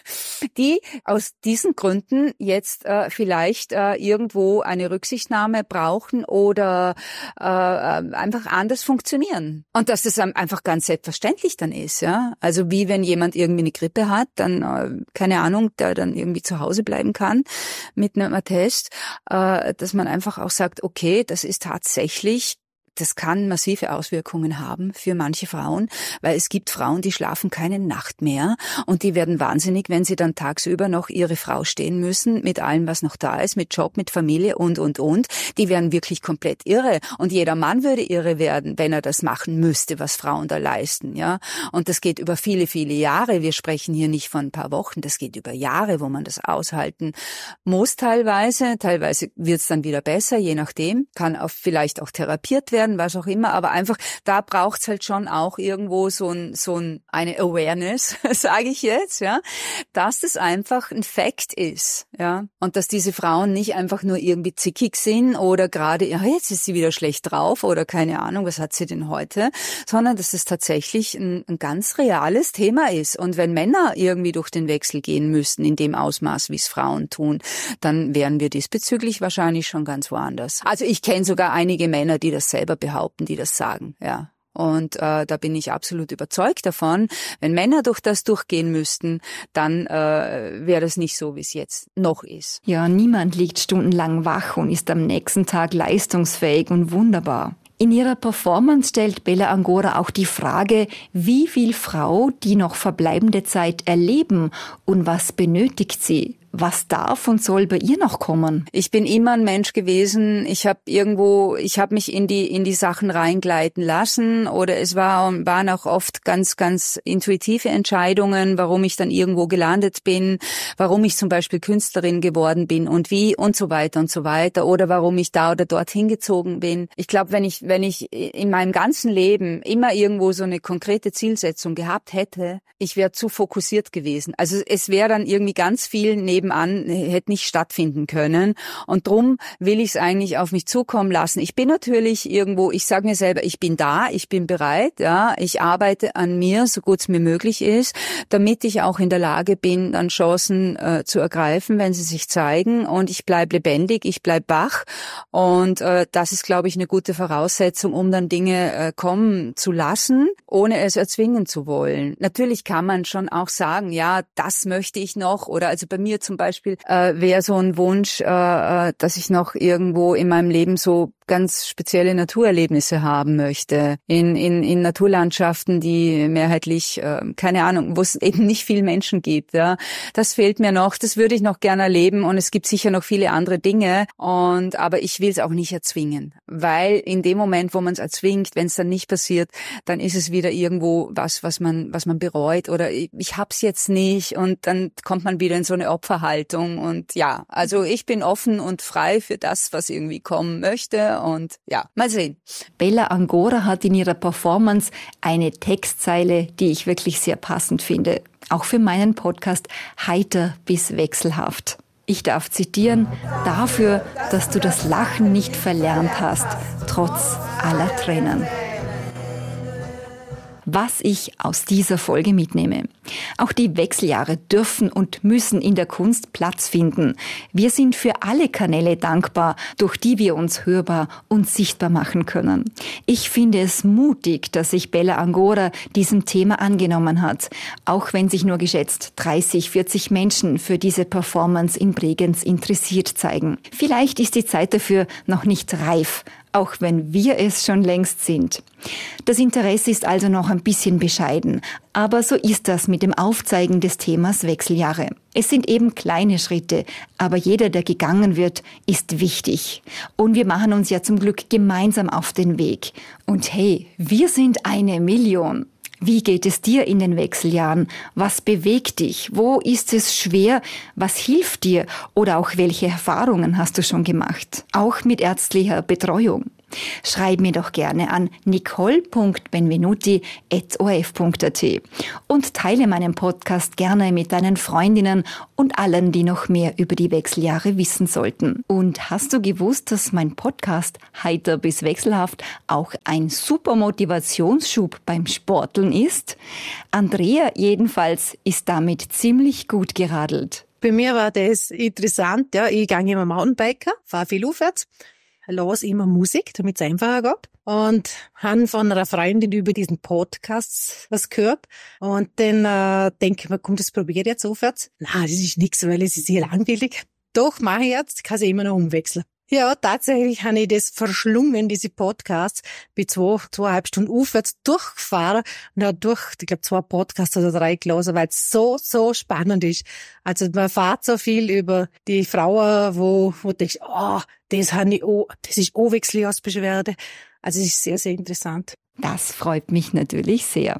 die aus diesen Gründen jetzt äh, vielleicht äh, irgendwo eine Rücksichtnahme brauchen oder äh, einfach anders funktionieren. Und dass das einfach ganz selbstverständlich dann ist, ja. Also wie wenn jemand irgendwie eine Grippe hat, dann, äh, keine Ahnung, der dann irgendwie zu Hause bleiben kann mit einem Attest, äh, dass man einfach auch sagt, okay, das ist tatsächlich, das kann massive Auswirkungen haben für manche Frauen, weil es gibt Frauen, die schlafen keine Nacht mehr und die werden wahnsinnig, wenn sie dann tagsüber noch ihre Frau stehen müssen, mit allem, was noch da ist, mit Job, mit Familie und, und, und. Die werden wirklich komplett irre. Und jeder Mann würde irre werden, wenn er das machen müsste, was Frauen da leisten, ja. Und das geht über viele, viele Jahre. Wir sprechen hier nicht von ein paar Wochen, das geht über Jahre, wo man das aushalten muss teilweise. Teilweise wird es dann wieder besser, je nachdem. Kann auch vielleicht auch therapiert werden, was auch immer, aber einfach, da braucht's halt schon auch irgendwo so ein, so ein, eine Awareness, sage ich jetzt, ja, dass das einfach ein Fact ist, ja, und dass diese Frauen nicht einfach nur irgendwie zickig sind oder gerade, ja, jetzt ist sie wieder schlecht drauf oder keine Ahnung, was hat sie denn heute, sondern dass es tatsächlich ein, ein ganz reales Thema ist. Und wenn Männer irgendwie durch den Wechsel gehen müssten, in dem Ausmaß, wie es Frauen tun, dann wären wir diesbezüglich wahrscheinlich schon ganz woanders. Also ich kenne sogar einige Männer, die das selber behaupten, die das sagen, ja. Und äh, da bin ich absolut überzeugt davon, wenn Männer durch das durchgehen müssten, dann äh, wäre das nicht so, wie es jetzt noch ist. Ja, niemand liegt stundenlang wach und ist am nächsten Tag leistungsfähig und wunderbar. In ihrer Performance stellt Bella Angora auch die Frage, wie viel Frau die noch verbleibende Zeit erleben und was benötigt sie? Was darf und soll bei ihr noch kommen? Ich bin immer ein Mensch gewesen. Ich habe irgendwo, ich habe mich in die in die Sachen reingleiten lassen oder es war waren auch oft ganz ganz intuitive Entscheidungen, warum ich dann irgendwo gelandet bin, warum ich zum Beispiel Künstlerin geworden bin und wie und so weiter und so weiter oder warum ich da oder dort hingezogen bin. Ich glaube, wenn ich wenn ich in meinem ganzen Leben immer irgendwo so eine konkrete Zielsetzung gehabt hätte, ich wäre zu fokussiert gewesen. Also es wäre dann irgendwie ganz viel neben nebenan hätte nicht stattfinden können. Und drum will ich es eigentlich auf mich zukommen lassen. Ich bin natürlich irgendwo, ich sage mir selber, ich bin da, ich bin bereit, ja, ich arbeite an mir, so gut es mir möglich ist, damit ich auch in der Lage bin, dann Chancen äh, zu ergreifen, wenn sie sich zeigen. Und ich bleibe lebendig, ich bleibe wach. Und äh, das ist, glaube ich, eine gute Voraussetzung, um dann Dinge äh, kommen zu lassen, ohne es erzwingen zu wollen. Natürlich kann man schon auch sagen, ja, das möchte ich noch. Oder also bei mir zum Beispiel äh, wäre so ein Wunsch, äh, dass ich noch irgendwo in meinem Leben so ganz spezielle Naturerlebnisse haben möchte. In, in, in Naturlandschaften, die mehrheitlich, äh, keine Ahnung, wo es eben nicht viel Menschen gibt. Ja. Das fehlt mir noch, das würde ich noch gerne erleben und es gibt sicher noch viele andere Dinge. Und aber ich will es auch nicht erzwingen, weil in dem Moment, wo man es erzwingt, wenn es dann nicht passiert, dann ist es wieder irgendwo was, was man, was man bereut oder ich, ich hab's jetzt nicht und dann kommt man wieder in so eine Opferhaltung. Und ja, also ich bin offen und frei für das, was irgendwie kommen möchte. Und ja, mal sehen. Bella Angora hat in ihrer Performance eine Textzeile, die ich wirklich sehr passend finde. Auch für meinen Podcast Heiter bis wechselhaft. Ich darf zitieren, dafür, dass du das Lachen nicht verlernt hast, trotz aller Tränen. Was ich aus dieser Folge mitnehme. Auch die Wechseljahre dürfen und müssen in der Kunst Platz finden. Wir sind für alle Kanäle dankbar, durch die wir uns hörbar und sichtbar machen können. Ich finde es mutig, dass sich Bella Angora diesem Thema angenommen hat, auch wenn sich nur geschätzt dreißig, vierzig Menschen für diese Performance in Bregenz interessiert zeigen. Vielleicht ist die Zeit dafür noch nicht reif, auch wenn wir es schon längst sind. Das Interesse ist also noch ein bisschen bescheiden, aber so ist das mit dem Aufzeigen des Themas Wechseljahre. Es sind eben kleine Schritte, aber jeder, der gegangen wird, ist wichtig. Und wir machen uns ja zum Glück gemeinsam auf den Weg. Und hey, wir sind eine Million. Wie geht es dir in den Wechseljahren? Was bewegt dich? Wo ist es schwer? Was hilft dir? Oder auch welche Erfahrungen hast du schon gemacht? Auch mit ärztlicher Betreuung. Schreib mir doch gerne an nicole punkt benvenuti at o r f punkt a t und teile meinen Podcast gerne mit deinen Freundinnen und allen, die noch mehr über die Wechseljahre wissen sollten. Und hast du gewusst, dass mein Podcast Heiter bis wechselhaft auch ein super Motivationsschub beim Sporteln ist? Andrea jedenfalls ist damit ziemlich gut geradelt. Bei mir war das interessant. Ja, ich gehe immer Mountainbiker, fahre viel aufwärts. Los immer Musik, damit es einfacher geht. Und han von einer Freundin über diesen Podcast was gehört. Und dann äh, denke ich mir, komm, das probiere ich jetzt aufwärts. Na, das ist nichts, weil es ist sehr langweilig. Doch, mache ich jetzt, kann ich immer noch umwechseln. Ja, tatsächlich habe ich das verschlungen, diese Podcasts. Bin zwei, zweieinhalb Stunden aufwärts durchgefahren und habe durch, ich glaube, zwei Podcasts oder drei gelesen, weil es so, so spannend ist. Also man fährt so viel über die Frauen, wo, wo du denkst, oh, das habe ich auch, das ist auch Wechseljahrsbeschwerde. Also es ist sehr, sehr interessant. Das freut mich natürlich sehr.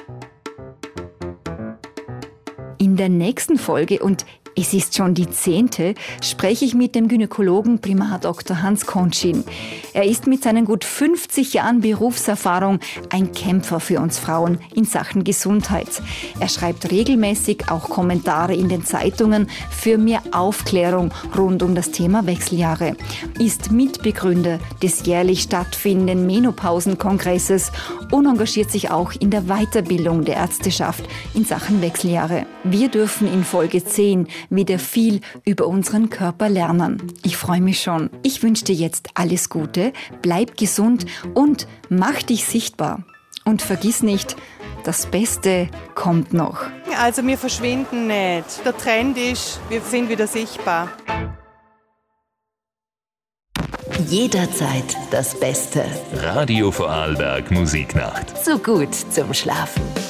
In der nächsten Folge, und es ist schon die zehnte, spreche ich mit dem Gynäkologen Primar Doktor Hans Končin. Er ist mit seinen gut fünfzig Jahren Berufserfahrung ein Kämpfer für uns Frauen in Sachen Gesundheit. Er schreibt regelmäßig auch Kommentare in den Zeitungen für mehr Aufklärung rund um das Thema Wechseljahre, ist Mitbegründer des jährlich stattfindenden Menopausenkongresses und engagiert sich auch in der Weiterbildung der Ärzteschaft in Sachen Wechseljahre. Wir dürfen in Folge zehn wieder viel über unseren Körper lernen. Ich freue mich schon. Ich wünsche dir jetzt alles Gute, bleib gesund und mach dich sichtbar. Und vergiss nicht, das Beste kommt noch. Also wir verschwinden nicht. Der Trend ist, wir sind wieder sichtbar. Jederzeit das Beste. Radio Vorarlberg Musiknacht. So gut zum Schlafen.